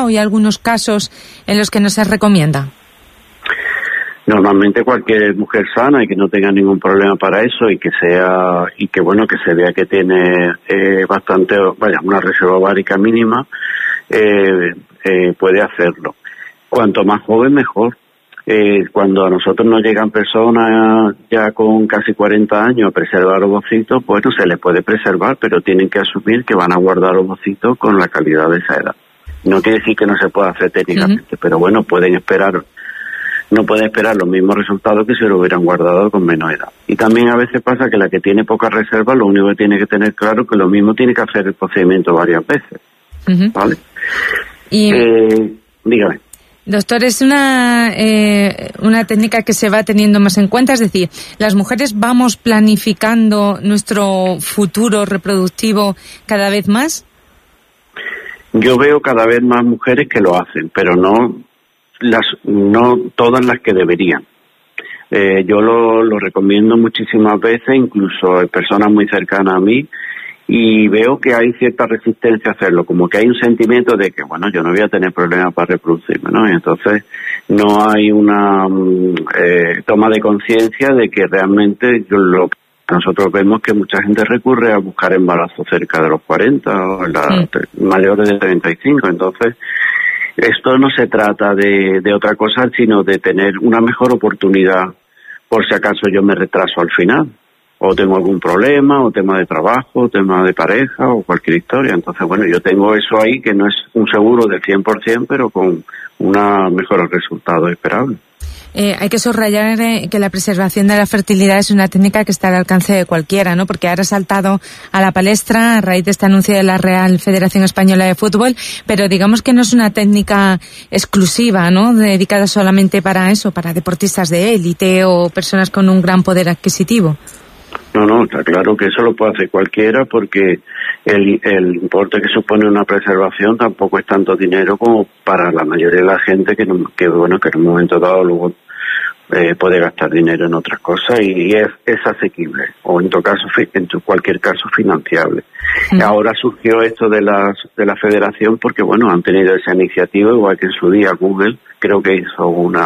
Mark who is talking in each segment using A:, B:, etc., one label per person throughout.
A: o hay algunos casos en los que no se recomienda?
B: Normalmente cualquier mujer sana y que no tenga ningún problema para eso y que se vea que tiene una reserva ovárica mínima, puede hacerlo. Cuanto más joven mejor. Cuando a nosotros nos llegan personas ya con casi 40 años a preservar ovocitos, bueno, se les puede preservar, pero tienen que asumir que van a guardar ovocitos con la calidad de esa edad. No quiere decir que no se pueda hacer técnicamente, pero bueno, no pueden esperar los mismos resultados que si lo hubieran guardado con menos edad. Y también a veces pasa que la que tiene poca reserva, lo único que tiene que tener claro que lo mismo tiene que hacer el procedimiento varias veces. ¿Vale?
A: Y
B: dígame.
A: Doctor, es una técnica que se va teniendo más en cuenta, es decir, las mujeres vamos planificando nuestro futuro reproductivo cada vez más.
B: Yo veo cada vez más mujeres que lo hacen, pero no todas las que deberían. Yo lo recomiendo muchísimas veces, incluso en personas muy cercanas a mí, y veo que hay cierta resistencia a hacerlo, como que hay un sentimiento de que, bueno, yo no voy a tener problemas para reproducirme, ¿no? Y entonces no hay una toma de conciencia de que realmente nosotros vemos que mucha gente recurre a buscar embarazo cerca de los 40 o mayores de 35, entonces esto no se trata de otra cosa, sino de tener una mejor oportunidad por si acaso yo me retraso al final. O tengo algún problema, o tema de trabajo, o tema de pareja, o cualquier historia. Entonces, bueno, yo tengo eso ahí, que no es un seguro del 100%, pero con una mejor resultado esperable.
A: Hay que subrayar que la preservación de la fertilidad es una técnica que está al alcance de cualquiera, ¿no? Porque ahora ha saltado a la palestra a raíz de este anuncio de la Real Federación Española de Fútbol, pero digamos que no es una técnica exclusiva, ¿no? Dedicada solamente para eso, para deportistas de élite o personas con un gran poder adquisitivo.
B: No, está claro que eso lo puede hacer cualquiera porque el importe que supone una preservación tampoco es tanto dinero como para la mayoría de la gente que en un momento dado luego puede gastar dinero en otras cosas y es asequible o en cualquier caso financiable. Ahora surgió esto de la federación porque bueno, han tenido esa iniciativa, igual que en su día Google creo que hizo un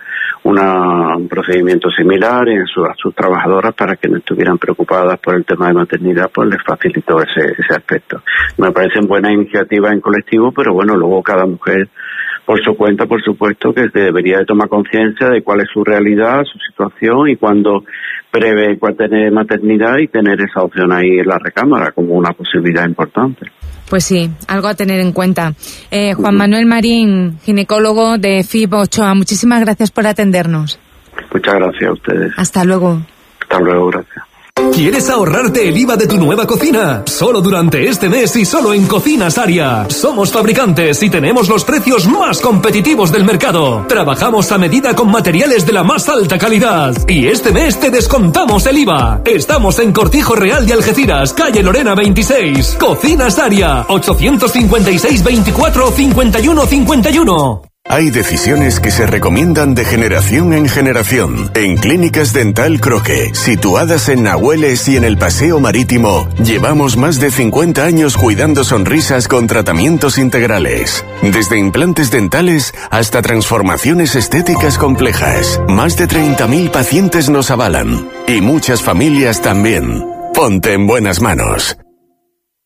B: procedimiento similar a sus trabajadoras para que no estuvieran preocupadas por el tema de maternidad, pues les facilitó ese aspecto. Me parecen buenas iniciativas en colectivo, pero bueno, luego cada mujer por su cuenta, por supuesto, que debería de tomar conciencia de cuál es su realidad, su situación y cuándo prevé tener maternidad y tener esa opción ahí en la recámara como una posibilidad importante.
A: Pues sí, algo a tener en cuenta. Juan Manuel Marín, ginecólogo de FIB Ochoa, muchísimas gracias por atendernos.
B: Muchas gracias a ustedes.
A: Hasta luego.
B: Hasta luego, gracias.
C: ¿Quieres ahorrarte el IVA de tu nueva cocina? Solo durante este mes y solo en Cocinas Aria. Somos fabricantes y tenemos los precios más competitivos del mercado. Trabajamos a medida con materiales de la más alta calidad. Y este mes te descontamos el IVA. Estamos en Cortijo Real de Algeciras, calle Lorena 26. Cocinas Aria, 856 24 51 51.
D: Hay decisiones que se recomiendan de generación en generación. En Clínicas Dental Croque, situadas en Nahueles y en el Paseo Marítimo, llevamos más de 50 años cuidando sonrisas con tratamientos integrales. Desde implantes dentales hasta transformaciones estéticas complejas. Más de 30.000 pacientes nos avalan. Y muchas familias también. Ponte en buenas manos.